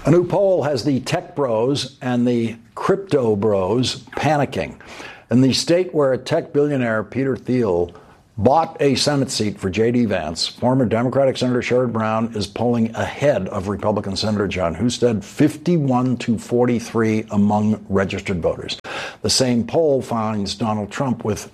A new poll has the tech bros and the crypto bros panicking. In the state where tech billionaire Peter Thiel bought a Senate seat for J.D. Vance, former Democratic Senator Sherrod Brown is polling ahead of Republican Senator Jon Husted, 51-43 among registered voters. The same poll finds Donald Trump with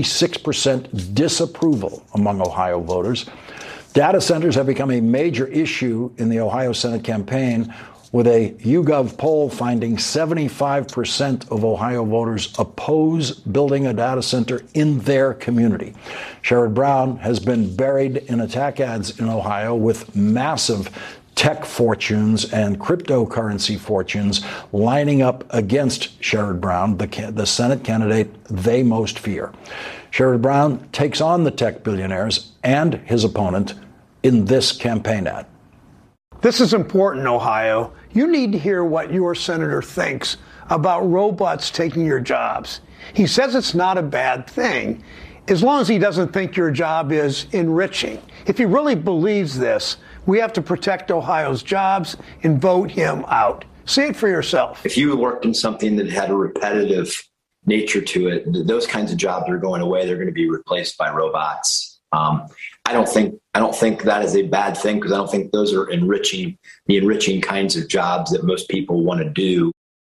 56% disapproval among Ohio voters. Data centers have become a major issue in the Ohio Senate campaign, with a YouGov poll finding 75% of Ohio voters oppose building a data center in their community. Sherrod Brown has been buried in attack ads in Ohio with massive tech fortunes and cryptocurrency fortunes lining up against Sherrod Brown, the Senate candidate they most fear. Sherrod Brown takes on the tech billionaires and his opponent in this campaign ad. This is important, Ohio. You need to hear what your senator thinks about robots taking your jobs. He says it's not a bad thing, as long as he doesn't think your job is enriching. If he really believes this, we have to protect Ohio's jobs and vote him out. See it for yourself. If you worked in something that had a repetitive nature to it, those kinds of jobs are going away. They're going to be replaced by robots. I don't think that is a bad thing, because I don't think those are the enriching kinds of jobs that most people want to do.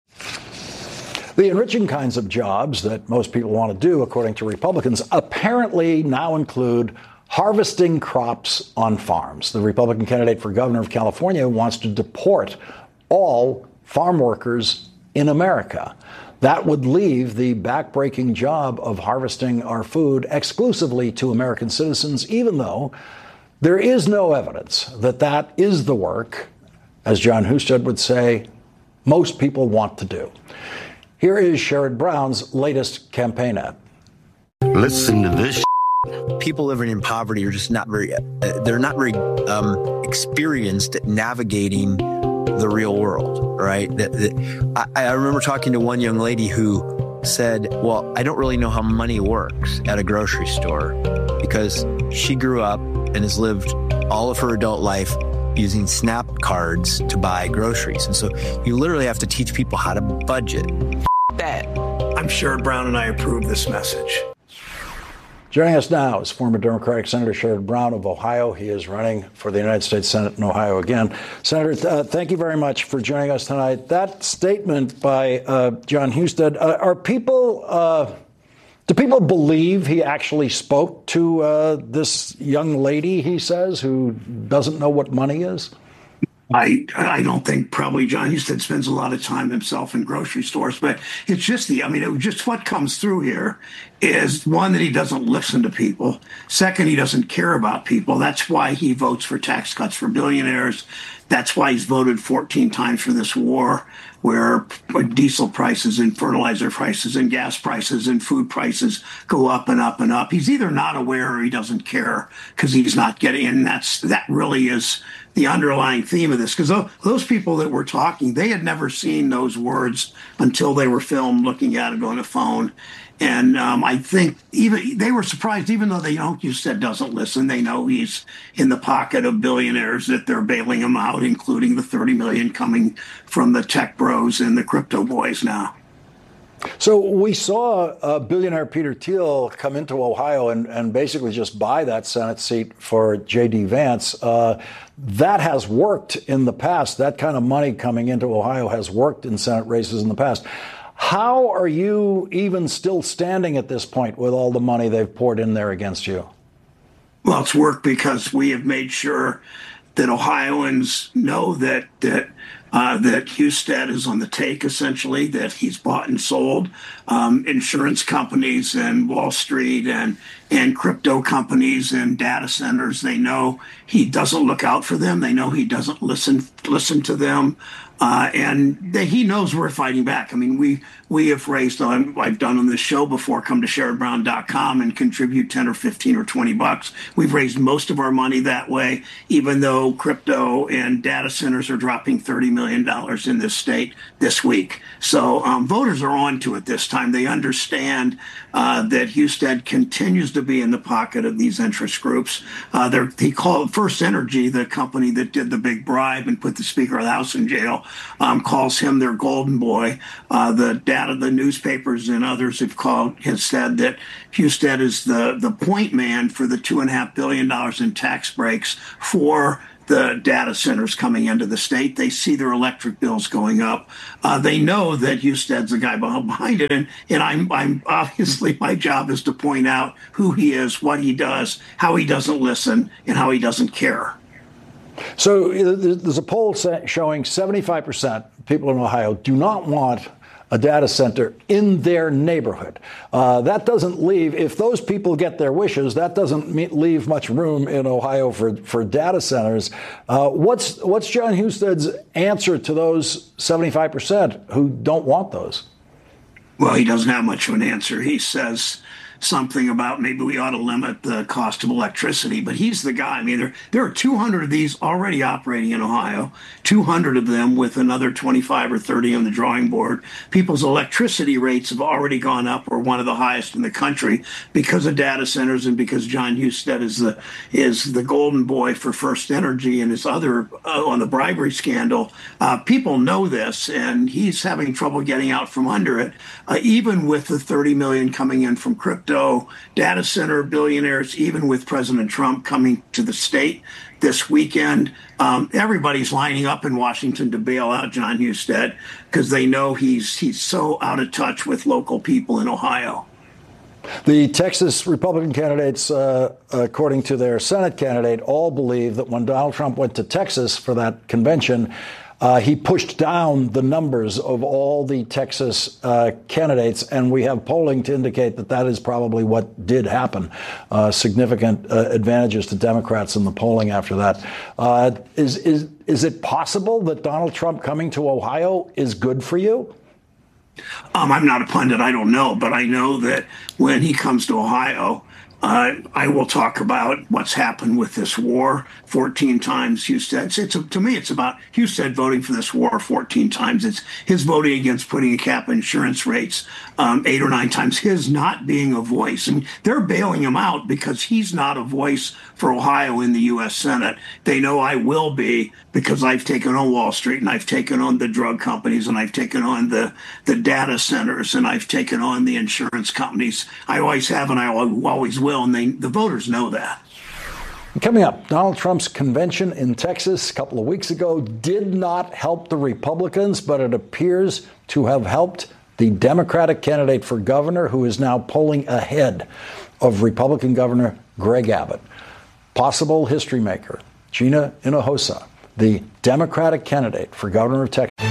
The enriching kinds of jobs that most people want to do, according to Republicans, apparently now include harvesting crops on farms. The Republican candidate for governor of California wants to deport all farm workers in America. That would leave the backbreaking job of harvesting our food exclusively to American citizens, even though there is no evidence that that is the work, as Jon Husted would say, most people want to do. Here is Sherrod Brown's latest campaign ad. Listen to this. People living in poverty are just not very experienced at navigating the real world, right? I remember talking to one young lady who said, well, I don't really know how money works at a grocery store, because she grew up and has lived all of her adult life using SNAP cards to buy groceries. And so you literally have to teach people how to budget. That. I'm Sherrod Brown, and I approve this message. Joining us now is former Democratic Senator Sherrod Brown of Ohio. He is running for the United States Senate in Ohio again. Senator, thank you very much for joining us tonight. That statement by Jon Husted, do people believe he actually spoke to this young lady, he says, who doesn't know what money is? I don't think probably Jon Husted spends a lot of time himself in grocery stores, but it's just just what comes through here is, one, that he doesn't listen to people. Second, he doesn't care about people. That's why he votes for tax cuts for billionaires. That's why he's voted 14 times for this war, where diesel prices and fertilizer prices and gas prices and food prices go up and up and up. He's either not aware or he doesn't care, because he's not getting, and that really is the underlying theme of this, because those people that were talking, they had never seen those words until they were filmed looking at it on a phone. And I think even they were surprised, even though they know Husted doesn't listen. They know he's in the pocket of billionaires, that they're bailing him out, including the $30 million coming from the tech bros and the crypto boys now. So we saw billionaire Peter Thiel come into Ohio and basically just buy that Senate seat for J.D. Vance. That has worked in the past. That kind of money coming into Ohio has worked in Senate races in the past. How are you even still standing at this point with all the money they've poured in there against you? Well, it's worked because we have made sure that Ohioans know that Husted is on the take, essentially, that he's bought and sold insurance companies and Wall Street and crypto companies and data centers. They know he doesn't look out for them. They know he doesn't listen to them. And he knows we're fighting back. I mean, we have raised, I've done on this show before, come to SherrodBrown.com and contribute 10 or 15 or 20 bucks. We've raised most of our money that way, even though crypto and data centers are dropping $30 million in this state this week. So voters are on to it this time. time. They understand that Husted continues to be in the pocket of these interest groups. He called First Energy, the company that did the big bribe and put the Speaker of the House in jail, calls him their golden boy. The newspapers and others have said that Husted is the point man for the $2.5 billion in tax breaks for the data centers coming into the state. They see their electric bills going up. They know that Husted's the guy behind it. And I'm obviously, my job is to point out who he is, what he does, how he doesn't listen, and how he doesn't care. So there's a poll showing 75% of people in Ohio do not want a data center in their neighborhood. That doesn't leave, if those people get their wishes, that doesn't leave much room in Ohio for data centers. What's Jon Husted's answer to those 75% who don't want those? Well, he doesn't have much of an answer. He says something about maybe we ought to limit the cost of electricity, but he's the guy. I mean, there are 200 of these already operating in Ohio, 200 of them with another 25 or 30 on the drawing board. People's electricity rates have already gone up. We're one of the highest in the country because of data centers and because Jon Husted is the golden boy for First Energy and his other on the bribery scandal. People know this, and he's having trouble getting out from under it, even with the 30 million coming in from crypto data center billionaires, even with President Trump coming to the state this weekend. Everybody's lining up in Washington to bail out Jon Husted because they know he's so out of touch with local people in Ohio. The Texas Republican candidates, according to their Senate candidate, all believe that when Donald Trump went to Texas for that convention, he pushed down the numbers of all the Texas candidates, and we have polling to indicate that that is probably what did happen. Significant advantages to Democrats in the polling after that. Is it possible that Donald Trump coming to Ohio is good for you? I'm not a pundit. I don't know. But I know that when he comes to Ohio, I will talk about what's happened with this war 14 times. To me, it's about Husted voting for this war 14 times. It's his voting against putting a cap on insurance rates 8 or 9 times. His not being a voice. I mean, they're bailing him out because he's not a voice for Ohio in the U.S. Senate. They know I will be because I've taken on Wall Street and I've taken on the drug companies and I've taken on the data centers and I've taken on the insurance companies. I always have and I always will. And the voters know that. Coming up, Donald Trump's convention in Texas a couple of weeks ago did not help the Republicans, but it appears to have helped the Democratic candidate for governor, who is now polling ahead of Republican Governor Greg Abbott. Possible history maker Gina Hinojosa, the Democratic candidate for governor of Texas.